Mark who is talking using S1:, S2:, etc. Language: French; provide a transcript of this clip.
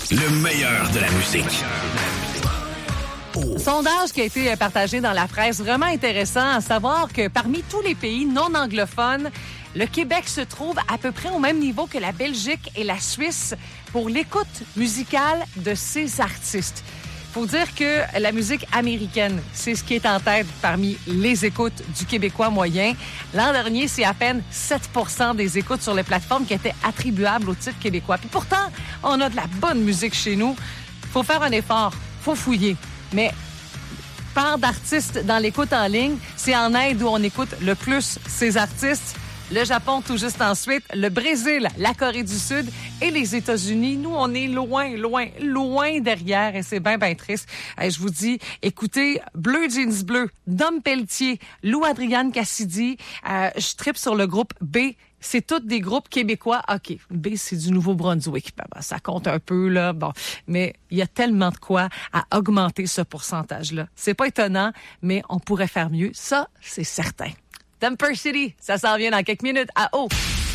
S1: Le meilleur de la musique.
S2: Sondage qui a été partagé dans la presse, vraiment intéressant, à savoir que parmi tous les pays non anglophones, le Québec se trouve à peu près au même niveau que la Belgique et la Suisse pour l'écoute musicale de ses artistes. Faut dire que la musique américaine, c'est ce qui est en tête parmi les écoutes du Québécois moyen. L'an dernier, c'est à peine 7% des écoutes sur les plateformes qui étaient attribuables au titre québécois. Puis pourtant, on a de la bonne musique chez nous. Faut faire un effort, faut fouiller. Mais part d'artistes dans l'écoute en ligne, c'est en Inde où on écoute le plus ces artistes. Le Japon tout juste ensuite, le Brésil, la Corée du Sud et les États-Unis. Nous, on est loin derrière et c'est bien triste. Je vous dis, écoutez, Bleu Jeans Bleu, Dom Pelletier, Lou-Adrienne Cassidy, je trippe sur le groupe B. C'est tous des groupes québécois. OK, B, c'est du Nouveau-Brunswick. Ben, ça compte un peu, là. Bon, mais il y a tellement de quoi à augmenter ce pourcentage-là. C'est pas étonnant, mais on pourrait faire mieux. Ça, c'est certain. Temper City, ça s'en vient dans quelques minutes à haut.